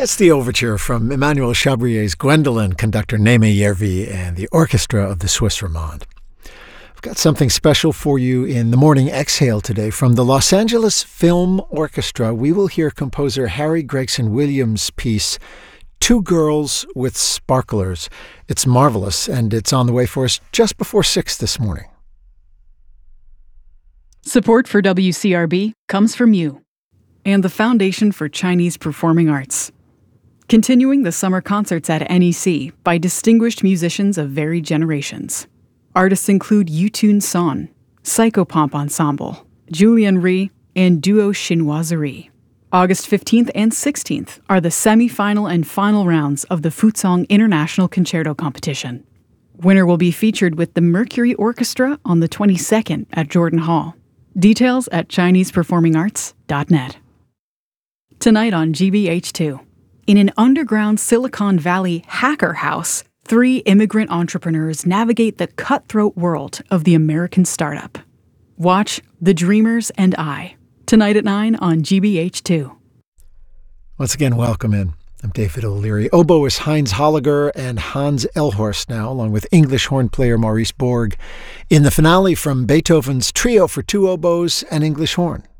That's the overture from Emmanuel Chabrier's Gwendolen, conductor Neeme Järvi, and the orchestra of the Swiss Romande. I've got something special for you in the Morning Exhale today. From the Los Angeles Film Orchestra, we will hear composer Harry Gregson Williams' piece, Two Girls with Sparklers. It's marvelous, and it's on the way for us just before 6 this morning. Support for WCRB comes from you and the Foundation for Chinese Performing Arts. Continuing the summer concerts at NEC by distinguished musicians of varied generations. Artists include Yutun Son, Psychopomp Ensemble, Julian Ri, and Duo Chinoiserie. August 15th and 16th are the semi-final and final rounds of the Fuzhong International Concerto Competition. Winner will be featured with the Mercury Orchestra on the 22nd at Jordan Hall. Details at ChinesePerformingArts.net. Tonight on GBH2. In an underground Silicon Valley hacker house, 3 immigrant entrepreneurs navigate the cutthroat world of the American startup. Watch The Dreamers and I, tonight at 9 on GBH2. Once again, welcome in. I'm David O'Leary. Oboist Heinz Holliger and Hans Elhorst now, along with English horn player Maurice Borg, in the finale from Beethoven's Trio for 2 Oboes and English Horn.